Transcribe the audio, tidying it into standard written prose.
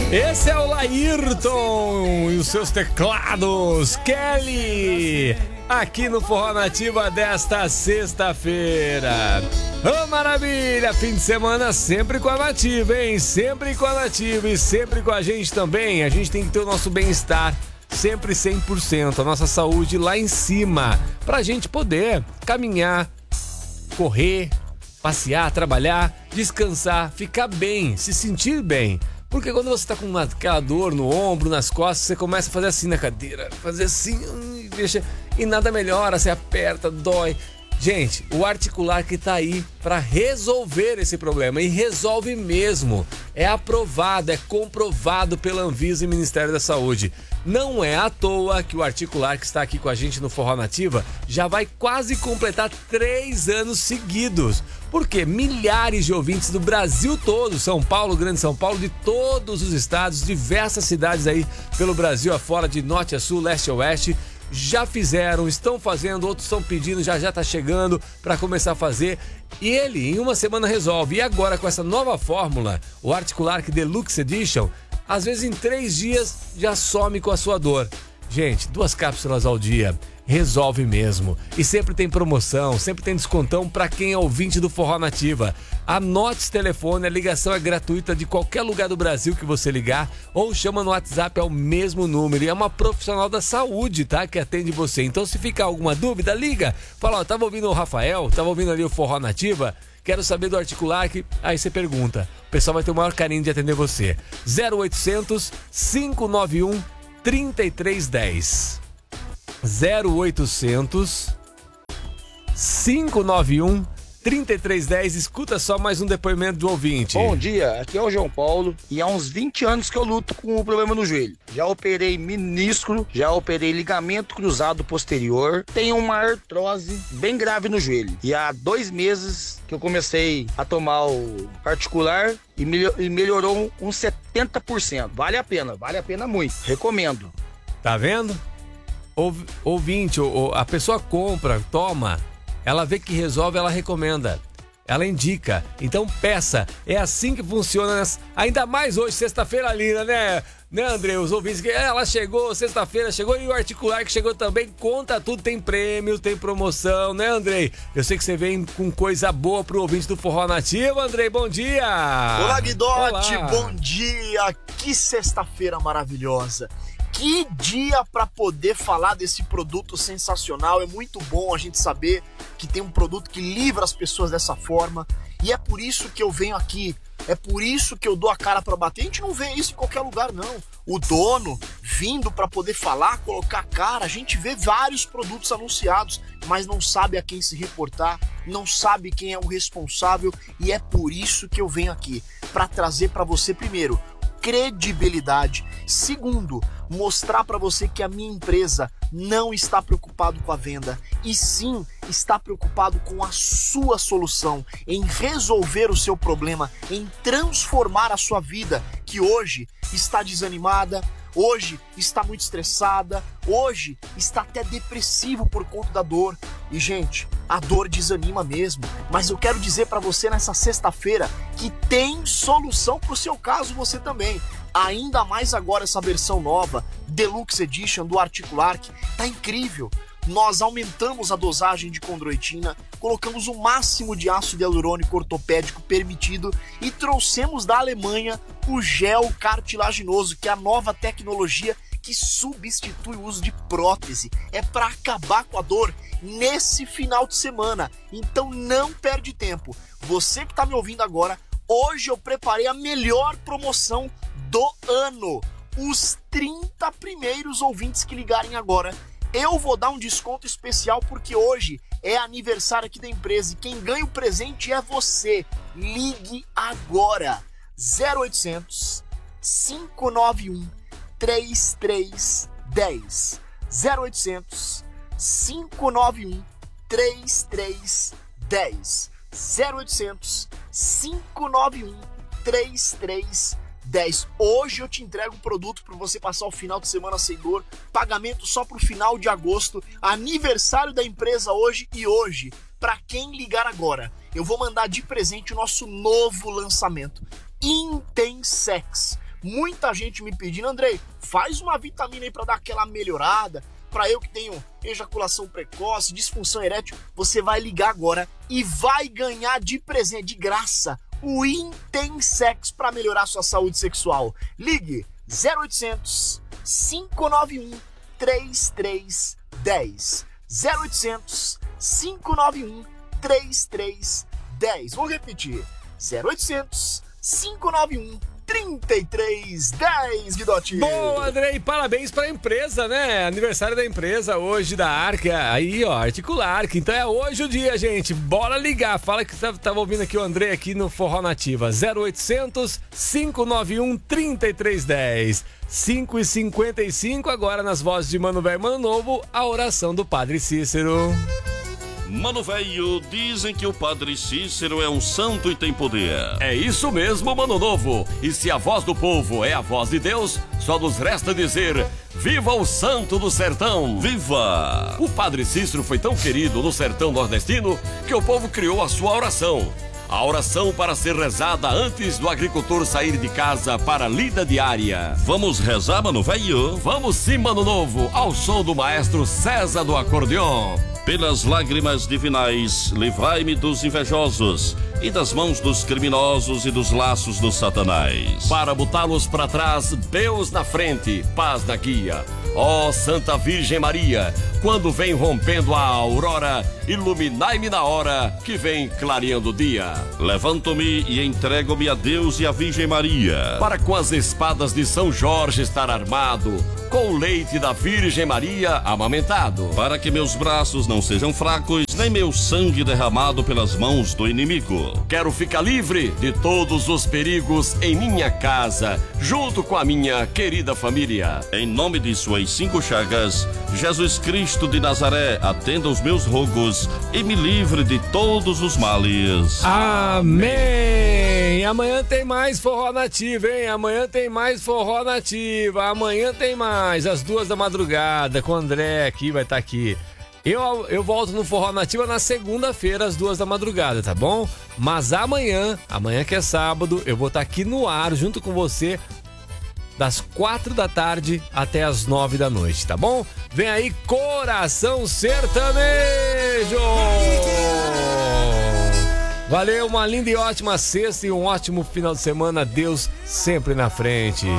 Esse é o Laírton e os seus teclados, Kelly, aqui no Forró Nativa desta sexta-feira. Ô, maravilha, fim de semana sempre com a Nativa, hein? Sempre com a Nativa e sempre com a gente também. A gente tem que ter o nosso bem-estar sempre 100%, a nossa saúde lá em cima, pra gente poder caminhar, correr, passear, trabalhar, descansar, ficar bem, se sentir bem. Porque quando você tá com aquela dor no ombro, nas costas, você começa a fazer assim na cadeira, fazer assim, deixa, e nada melhora, você aperta, dói. Gente, o Articular que tá aí para resolver esse problema, e resolve mesmo. É aprovado, é comprovado pela Anvisa e Ministério da Saúde. Não é à toa que o Articular que está aqui com a gente no Forró Nativa já vai quase completar 3 anos seguidos. Porque milhares de ouvintes do Brasil todo, São Paulo, Grande São Paulo, de todos os estados, diversas cidades aí pelo Brasil afora, de norte a sul, leste a oeste, já fizeram, estão fazendo, outros estão pedindo, já tá chegando para começar a fazer. E ele, em uma semana, resolve. E agora, com essa nova fórmula, o Articular Deluxe Edition, às vezes em 3 dias já some com a sua dor. Gente, 2 cápsulas ao dia. Resolve mesmo. E sempre tem promoção, sempre tem descontão para quem é ouvinte do Forró Nativa. Anote esse telefone, a ligação é gratuita de qualquer lugar do Brasil que você ligar, ou chama no WhatsApp, é o mesmo número. E é uma profissional da saúde, tá? Que atende você. Então, se ficar alguma dúvida, liga. Fala, ó, tava ouvindo o Rafael, tava ouvindo ali o Forró Nativa, quero saber do Articular, aí você pergunta. O pessoal vai ter o maior carinho de atender você. 0800 591 3310. 0800 591 3310. Escuta só mais um depoimento do ouvinte. Bom dia, aqui é o João Paulo e há uns 20 anos que eu luto com o problema no joelho. Já operei menisco, já operei ligamento cruzado posterior, tenho uma artrose bem grave no joelho. E há 2 meses que eu comecei a tomar o Articular e melhorou uns 70%. Vale a pena muito, recomendo. Tá vendo? Ouvinte, a pessoa compra, toma, ela vê que resolve, ela recomenda, ela indica. Então peça, é assim que funciona, ainda mais hoje, sexta-feira linda, né, André? Os ouvintes, ela chegou, sexta-feira chegou, e o Articular que chegou também, conta tudo, tem prêmio, tem promoção, né, André? Eu sei que você vem com coisa boa pro ouvinte do Forró Nativa, André, bom dia! Olá, Guidotti, bom dia, que sexta-feira maravilhosa! Que dia para poder falar desse produto sensacional. É muito bom a gente saber que tem um produto que livra as pessoas dessa forma. E é por isso que eu venho aqui. É por isso que eu dou a cara para bater. A gente não vê isso em qualquer lugar, não. O dono vindo para poder falar, colocar a cara. A gente vê vários produtos anunciados, mas não sabe a quem se reportar, não sabe quem é o responsável. E é por isso que eu venho aqui, para trazer para você, primeiro, credibilidade. Segundo, mostrar para você que a minha empresa não está preocupado com a venda, e sim está preocupado com a sua solução, em resolver o seu problema, em transformar a sua vida, que hoje está desanimada, hoje está muito estressada, hoje está até depressivo por conta da dor. E, gente, a dor desanima mesmo, mas eu quero dizer para você nessa sexta-feira que tem solução para o seu caso, você também. Ainda mais agora essa versão nova, Deluxe Edition do Articular, que tá incrível. Nós aumentamos a dosagem de condroitina, colocamos o máximo de ácido hialurônico ortopédico permitido e trouxemos da Alemanha o gel cartilaginoso, que é a nova tecnologia que substitui o uso de prótese. É para acabar com a dor nesse final de semana. Então não perde tempo. Você que tá me ouvindo agora, hoje eu preparei a melhor promoção do ano. Os 30 primeiros ouvintes que ligarem agora, eu vou dar um desconto especial, porque hoje é aniversário aqui da empresa e quem ganha o presente é você. Ligue agora. 0800 591 3310. 0800 591 3310. 0800 591 3310. Hoje eu te entrego o produto para você passar o final de semana sem dor. Pagamento só pro final de agosto. Aniversário da empresa hoje. E hoje, para quem ligar agora, eu vou mandar de presente o nosso novo lançamento, Intensex. muita gente me pedindo, Andrei, faz uma vitamina aí pra dar aquela melhorada. Pra eu que tenho ejaculação precoce, disfunção erétil, você vai ligar agora e vai ganhar de presente, de graça, o Intensex pra melhorar sua saúde sexual. Ligue 0800 591 3310. 0800 591 3310. Vou repetir. 0800 591 3310, Guidotti. Bom, Andrei, parabéns pra empresa, né? Aniversário da empresa hoje, da Arca. Aí, ó, Articular Arca. Então é hoje o dia, gente. Bora ligar. Fala que tava ouvindo aqui o Andrei aqui no Forró Nativa. 0800 591 3310. 5h55, agora nas vozes de Mano Velho e Mano Novo, a oração do Padre Cícero. Mano velho, dizem que o Padre Cícero é um santo e tem poder. É isso mesmo, Mano Novo. E se a voz do povo é a voz de Deus, só nos resta dizer: viva o santo do sertão! Viva! O Padre Cícero foi tão querido no sertão nordestino que o povo criou a sua oração. A oração para ser rezada antes do agricultor sair de casa para a lida diária. Vamos rezar, Mano velho? Vamos sim, Mano Novo, ao som do maestro César do acordeon. Pelas lágrimas divinais, livrai-me dos invejosos e das mãos dos criminosos e dos laços do Satanás. Para botá-los para trás, Deus na frente, paz na guia. Ó Santa Virgem Maria, quando vem rompendo a aurora, iluminai-me na hora que vem clareando o dia. Levanto-me e entrego-me a Deus e a Virgem Maria, para com as espadas de São Jorge estar armado, com o leite da Virgem Maria amamentado, para que meus braços não sejam fracos, nem meu sangue derramado pelas mãos do inimigo. Quero ficar livre de todos os perigos em minha casa, junto com a minha querida família. Em nome de suas 5 chagas, Jesus Cristo de Nazaré, atenda os meus rogos e me livre de todos os males. Amém! Amanhã tem mais Forró Nativa, hein? Amanhã tem mais Forró Nativa. Amanhã tem mais, às 2 da madrugada, com o André aqui, vai estar aqui. Eu volto no Forró Nativa na segunda-feira, às 2 da madrugada, tá bom? Mas amanhã que é sábado, eu vou estar aqui no ar, junto com você, das 4 da tarde até as 9 da noite, tá bom? Vem aí, Coração Sertanejo! Valeu, uma linda e ótima sexta e um ótimo final de semana. Deus sempre na frente.